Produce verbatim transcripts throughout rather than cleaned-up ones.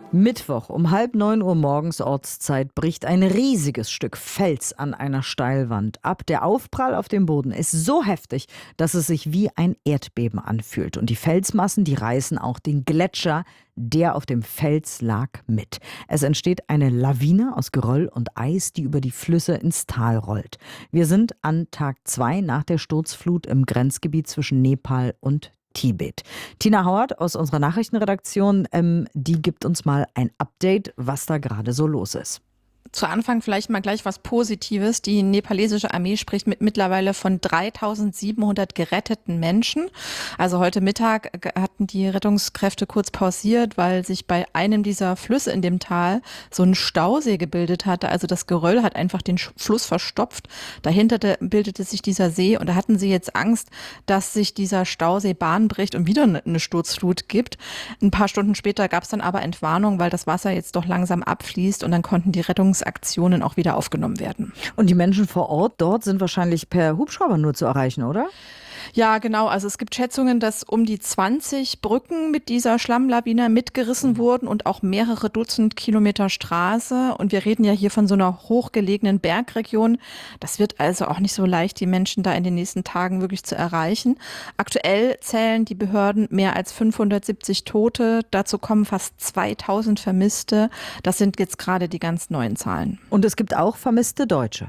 Mittwoch um halb neun Uhr morgens Ortszeit bricht ein riesiges Stück Fels an einer Steilwand ab. Der Aufprall auf dem Boden ist so heftig, dass es sich wie ein Erdbeben anfühlt. Und die Felsmassen, die reißen auch den Gletscher, der auf dem Fels lag, mit. Es entsteht eine Lawine aus Geröll und Eis, die über die Flüsse ins Tal rollt. Wir sind an Tag zwei nach der Sturzflut im Grenzgebiet zwischen Nepal und Tibet. Tina Hauert aus unserer Nachrichtenredaktion, ähm, die gibt uns mal ein Update, was da gerade so los ist. Zu Anfang vielleicht mal gleich was Positives. Die nepalesische Armee spricht mit mittlerweile von dreitausendsiebenhundert geretteten Menschen. Also heute Mittag hatten die Rettungskräfte kurz pausiert, weil sich bei einem dieser Flüsse in dem Tal so ein Stausee gebildet hatte. Also das Geröll hat einfach den Fluss verstopft. Dahinter bildete sich dieser See und da hatten sie jetzt Angst, dass sich dieser Stausee Bahn bricht und wieder eine Sturzflut gibt. Ein paar Stunden später gab es dann aber Entwarnung, weil das Wasser jetzt doch langsam abfließt und dann konnten die Rettungs Aktionen auch wieder aufgenommen werden. Und die Menschen vor Ort dort sind wahrscheinlich per Hubschrauber nur zu erreichen, oder? Ja, genau. Also es gibt Schätzungen, dass um die zwanzig Brücken mit dieser Schlammlawine mitgerissen wurden und auch mehrere Dutzend Kilometer Straße. Und wir reden ja hier von so einer hochgelegenen Bergregion. Das wird also auch nicht so leicht, die Menschen da in den nächsten Tagen wirklich zu erreichen. Aktuell zählen die Behörden mehr als fünfhundertsiebzig Tote. Dazu kommen fast zweitausend Vermisste. Das sind jetzt gerade die ganz neuen Zahlen. Und es gibt auch vermisste Deutsche.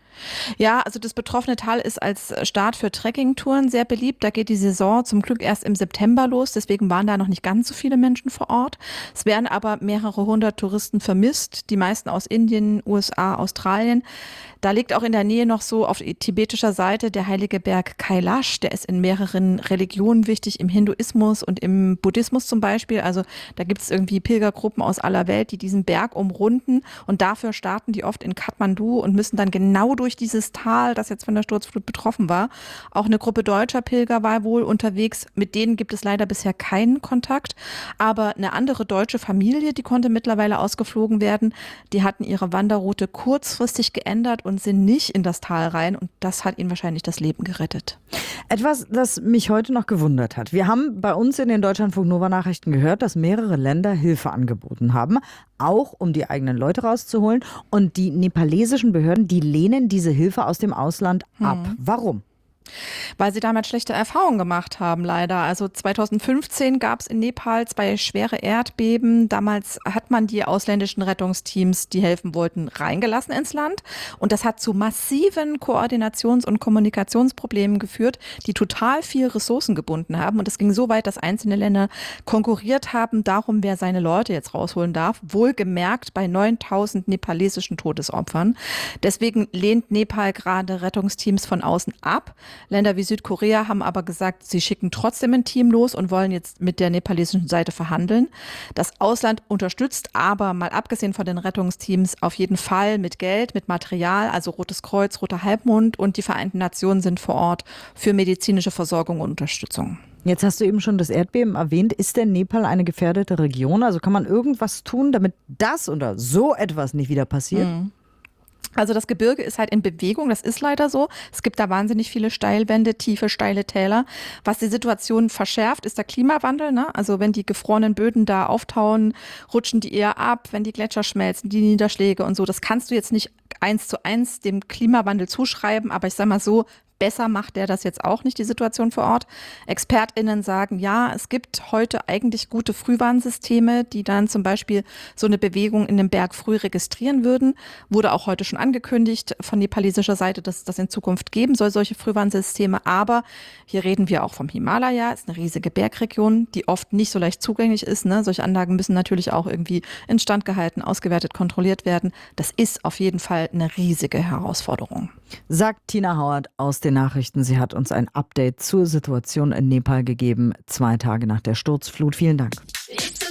Ja, also das betroffene Tal ist als Start für Trekkingtouren sehr beliebt. Da geht die Saison zum Glück erst im September los. Deswegen waren da noch nicht ganz so viele Menschen vor Ort. Es werden aber mehrere hundert Touristen vermisst. Die meisten aus Indien, U S A, Australien. Da liegt auch in der Nähe noch so auf tibetischer Seite der heilige Berg Kailash. Der ist in mehreren Religionen wichtig, im Hinduismus und im Buddhismus zum Beispiel. Also da gibt es irgendwie Pilgergruppen aus aller Welt, die diesen Berg umrunden. Und dafür starten die oft in Kathmandu und müssen dann genau durch dieses Tal, das jetzt von der Sturzflut betroffen war. Auch eine Gruppe deutscher Pilger war wohl unterwegs. Mit denen gibt es leider bisher keinen Kontakt. Aber eine andere deutsche Familie, die konnte mittlerweile ausgeflogen werden. Die hatten ihre Wanderroute kurzfristig geändert und sind nicht in das Tal rein. Und das hat ihnen wahrscheinlich das Leben gerettet. Etwas, das mich heute noch gewundert hat. Wir haben bei uns in den Deutschlandfunk Nova Nachrichten gehört, dass mehrere Länder Hilfe angeboten haben, auch um die eigenen Leute rauszuholen. Und die nepalesischen Behörden, die lehnen diese Hilfe aus dem Ausland ab. Hm. Warum? Weil sie damals schlechte Erfahrungen gemacht haben, leider. Also zweitausendfünfzehn gab es in Nepal zwei schwere Erdbeben. Damals hat man die ausländischen Rettungsteams, die helfen wollten, reingelassen ins Land. Und das hat zu massiven Koordinations- und Kommunikationsproblemen geführt, die total viel Ressourcen gebunden haben. Und es ging so weit, dass einzelne Länder konkurriert haben darum, wer seine Leute jetzt rausholen darf. Wohlgemerkt bei neuntausend nepalesischen Todesopfern. Deswegen lehnt Nepal gerade Rettungsteams von außen ab. Länder wie Südkorea haben aber gesagt, sie schicken trotzdem ein Team los und wollen jetzt mit der nepalesischen Seite verhandeln. Das Ausland unterstützt aber, mal abgesehen von den Rettungsteams, auf jeden Fall mit Geld, mit Material, also Rotes Kreuz, Roter Halbmond und die Vereinten Nationen sind vor Ort für medizinische Versorgung und Unterstützung. Jetzt hast du eben schon das Erdbeben erwähnt. Ist denn Nepal eine gefährdete Region? Also kann man irgendwas tun, damit das oder so etwas nicht wieder passiert? Mhm. Also das Gebirge ist halt in Bewegung, das ist leider so. Es gibt da wahnsinnig viele Steilwände, tiefe, steile Täler. Was die Situation verschärft, ist der Klimawandel, ne? Also wenn die gefrorenen Böden da auftauen, rutschen die eher ab, wenn die Gletscher schmelzen, die Niederschläge und so. Das kannst du jetzt nicht eins zu eins dem Klimawandel zuschreiben, aber ich sag mal so, besser macht der das jetzt auch nicht, die Situation vor Ort. ExpertInnen sagen, ja, es gibt heute eigentlich gute Frühwarnsysteme, die dann zum Beispiel so eine Bewegung in dem Berg früh registrieren würden. Wurde auch heute schon angekündigt von nepalesischer Seite, dass es das in Zukunft geben soll, solche Frühwarnsysteme. Aber hier reden wir auch vom Himalaya, ist eine riesige Bergregion, die oft nicht so leicht zugänglich ist. Ne? Solche Anlagen müssen natürlich auch irgendwie instand gehalten, ausgewertet, kontrolliert werden. Das ist auf jeden Fall eine riesige Herausforderung. Sagt Tina Hauert aus den Nachrichten. Sie hat uns ein Update zur Situation in Nepal gegeben, zwei Tage nach der Sturzflut. Vielen Dank.